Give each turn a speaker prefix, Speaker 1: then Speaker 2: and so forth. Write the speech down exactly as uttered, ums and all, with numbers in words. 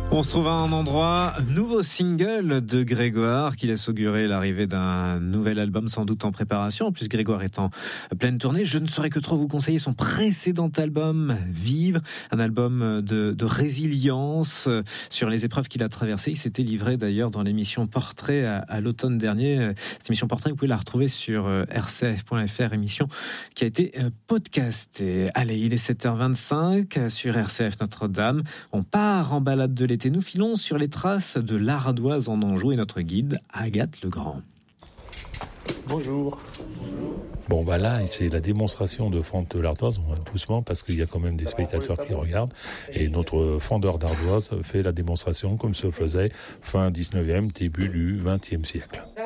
Speaker 1: On se trouve à un endroit, nouveau single de Grégoire qui laisse augurer l'arrivée d'un nouvel album sans doute en préparation. En plus, Grégoire est en pleine tournée. Je ne saurais que trop vous conseiller son précédent album, Vivre, un album de, de résilience sur les épreuves qu'il a traversées. Il s'était livré d'ailleurs dans l'émission Portrait à, à l'automne dernier. Cette émission Portrait, vous pouvez la retrouver sur r c f point f r, émission qui a été podcastée. Allez, il est sept heures vingt-cinq sur R C F Notre-Dame. On part en balade de l'été. Nous filons sur les traces de l'Ardoise en Anjou et notre guide, Agathe Legrand.
Speaker 2: Bonjour.
Speaker 3: Bon, bah là, c'est la démonstration de fente de l'Ardoise, on va doucement, parce qu'il y a quand même des spectateurs qui regardent. Et notre fendeur d'Ardoise fait la démonstration comme se faisait fin dix-neuvième, début du vingtième siècle.